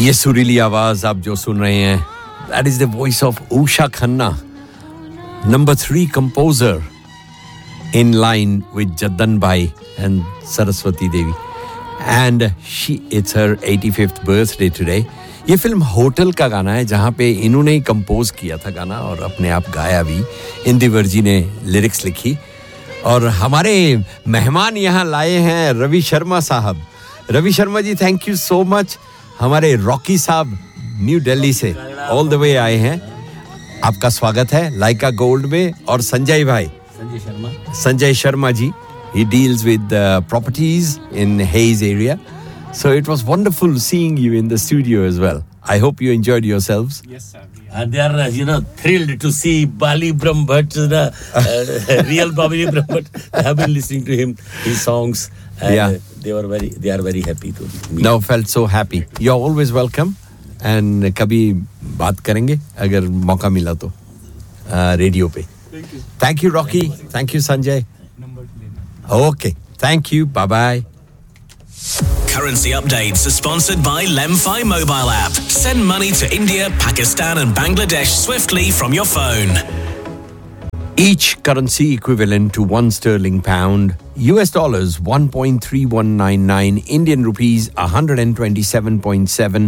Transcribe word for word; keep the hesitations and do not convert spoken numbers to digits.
ये सुरीली आवाज आप जो सुन रहे हैं, that is the voice of Usha Khanna, number three composer in line with Jaddan Bhai and Saraswati Devi, and she it's her eighty-fifth birthday today. ये film hotel का गाना है जहाँ पे इन्होंने ही कंपोज किया था गाना और अपने आप गाया भी. इंदिवर जी ने लिरिक्स लिखी और हमारे मेहमान यहाँ लाए हैं रवि शर्मा साहब. Ravi Sharma ji, thank you so much. हमारे रॉकी साहब न्यू दिल्ली से ऑल द वे आए हैं. आपका स्वागत है लाइका गोल्ड में. और संजय भाई, Sanjay Sharma Sanjay Sharma ji, he deals with uh, properties in Hayes area. So it was wonderful seeing you in the studio as well. I hope you enjoyed yourselves. Yes, sir. And they are, uh, you know, thrilled to see Bali Brahmbhatt, the uh, real Bali Brahmbhatt. I have been listening to him, his songs, and yeah. they were very, they are very happy to meet. No, felt so happy. You're always welcome. And कभी बात करेंगे अगर मौका मिला तो radio पे. Thank you. Thank you, Rocky. Thank you, Sanjay. Okay. Thank you. Bye bye. Currency updates are sponsored by Lemfi mobile app. Send money to India, Pakistan and Bangladesh swiftly from your phone. Each currency equivalent to one sterling pound, U S dollars one point three one nine nine, Indian rupees one hundred twenty-seven point seven,